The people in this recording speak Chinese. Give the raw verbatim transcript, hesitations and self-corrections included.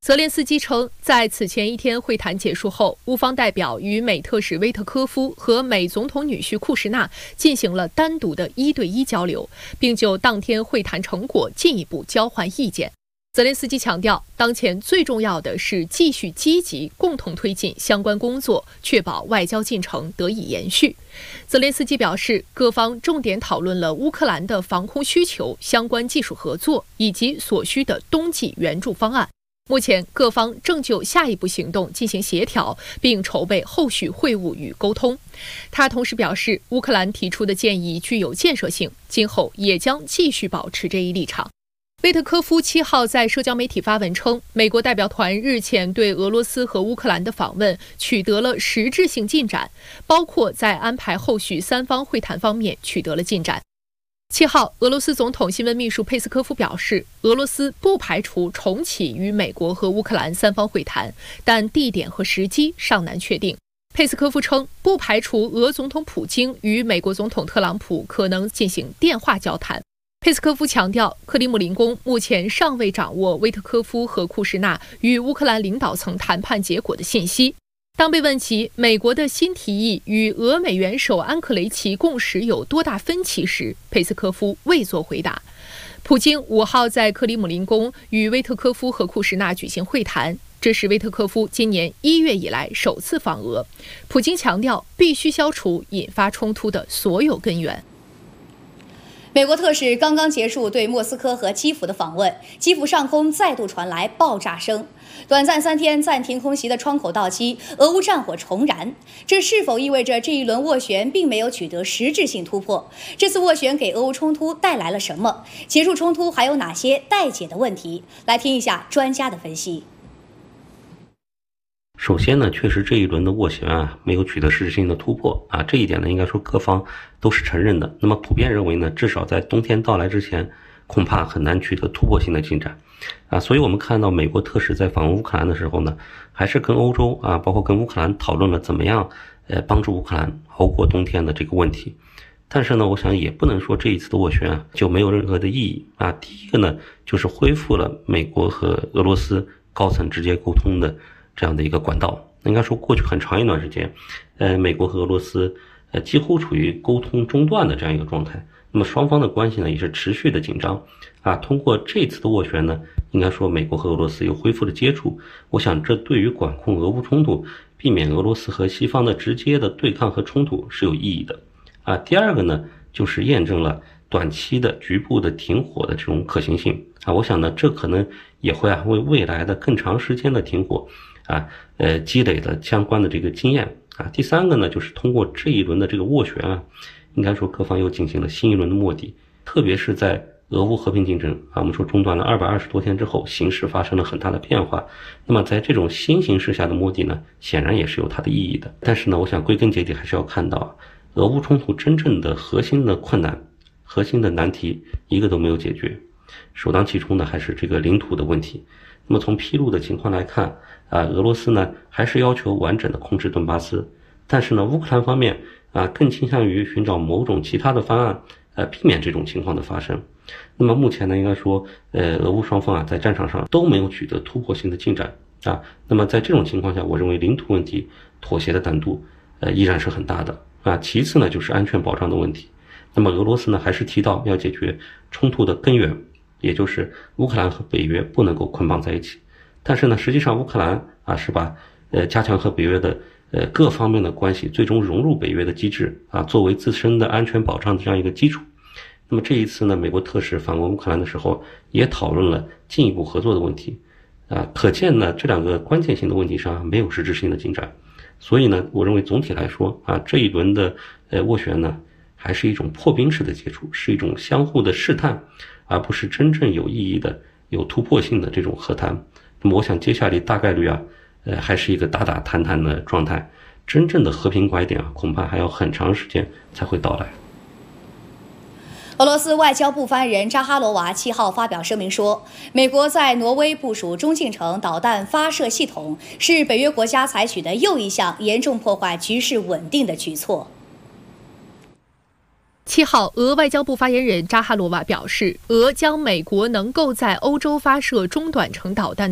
泽连斯基称，在此前一天会谈结束后，乌方代表与美特使威特科夫和美总统女婿库什纳进行了单独的一对一交流，并就当天会谈成果进一步交换意见。泽连斯基强调，当前最重要的是继续积极共同推进相关工作，确保外交进程得以延续。泽连斯基表示，各方重点讨论了乌克兰的防空需求、相关技术合作以及所需的冬季援助方案。目前，各方正就下一步行动进行协调，并筹备后续会晤与沟通。他同时表示，乌克兰提出的建议具有建设性，今后也将继续保持这一立场。威特科夫七号在社交媒体发文称，美国代表团日前对俄罗斯和乌克兰的访问取得了实质性进展，包括在安排后续三方会谈方面取得了进展。七号，俄罗斯总统新闻秘书佩斯科夫表示，俄罗斯不排除重启与美国和乌克兰三方会谈，但地点和时机尚难确定。佩斯科夫称，不排除俄总统普京与美国总统特朗普可能进行电话交谈。佩斯科夫强调，克里姆林宫目前尚未掌握威特科夫和库什纳与乌克兰领导层谈判结果的信息。当被问及美国的新提议与俄美元首安克雷奇共识有多大分歧时，佩斯科夫未作回答。普京五号在克里姆林宫与威特科夫和库什纳举行会谈，这是威特科夫今年一月以来首次访俄。普京强调，必须消除引发冲突的所有根源。 美国特使刚刚结束对莫斯科和基辅的访问，基辅上空再度传来爆炸声。短暂三天暂停空袭的窗口到期，俄乌战火重燃，这是否意味着这一轮斡旋并没有取得实质性突破？这次斡旋给俄乌冲突带来了什么？结束冲突还有哪些待解的问题？来听一下专家的分析。 首先呢，确实这一轮的斡旋啊，没有取得实质性的突破啊，这一点呢，应该说各方都是承认的。那么普遍认为呢，至少在冬天到来之前，恐怕很难取得突破性的进展啊。所以我们看到美国特使在访问乌克兰的时候呢，还是跟欧洲啊，包括跟乌克兰讨论了怎么样呃帮助乌克兰熬过冬天的这个问题。但是呢，我想也不能说这一次的斡旋啊就没有任何的意义啊。第一个呢，就是恢复了美国和俄罗斯高层直接沟通的这样的一个管道。应该说过去很长一段时间，呃，美国和俄罗斯呃几乎处于沟通中断的这样一个状态。那么双方的关系呢也是持续的紧张啊。通过这次的斡旋呢，应该说美国和俄罗斯又恢复了接触。我想这对于管控俄乌冲突，避免俄罗斯和西方的直接的对抗和冲突是有意义的啊。第二个呢，就是验证了短期的局部的停火的这种可行性啊。我想呢，这可能也会啊为未来的更长时间的停火啊，呃，积累了相关的这个经验啊。第三个呢，就是通过这一轮的这个斡旋啊，应该说各方又进行了新一轮的摸底，特别是在俄乌和平进程啊，我们说中断了二百二十多天之后，形势发生了很大的变化。那么在这种新形势下的摸底呢，显然也是有它的意义的。但是呢，我想归根结底还是要看到，俄乌冲突真正的核心的困难、核心的难题一个都没有解决，首当其冲的还是这个领土的问题。那么从披露的情况来看啊，俄罗斯呢还是要求完整的控制顿巴斯，但是呢乌克兰方面啊更倾向于寻找某种其他的方案，呃避免这种情况的发生。那么目前呢应该说呃俄乌双方啊在战场上都没有取得突破性的进展啊。那么在这种情况下，我认为领土问题妥协的难度呃依然是很大的啊。其次呢就是安全保障的问题。那么俄罗斯呢还是提到要解决冲突的根源，也就是乌克兰和北约不能够捆绑在一起。但是呢，实际上乌克兰啊是把呃加强和北约的呃各方面的关系，最终融入北约的机制啊，作为自身的安全保障的这样一个基础。那么这一次呢，美国特使访问乌克兰的时候，也讨论了进一步合作的问题啊。可见呢，这两个关键性的问题上没有实质性的进展。所以呢，我认为总体来说啊，这一轮的呃斡旋呢，还是一种破冰式的接触，是一种相互的试探，而不是真正有意义的、有突破性的这种和谈。那么我想接下来大概率啊，呃，还是一个打打谈谈的状态，真正的和平拐点啊，恐怕还要很长时间才会到来。 俄罗斯外交部发言人扎哈罗娃七号发表声明说，美国在挪威部署中近程导弹发射系统，是北约国家采取的又一项严重破坏局势稳定的举措。 七号，俄外交部发言人扎哈罗娃表示，俄将美国能够在欧洲发射中短程导弹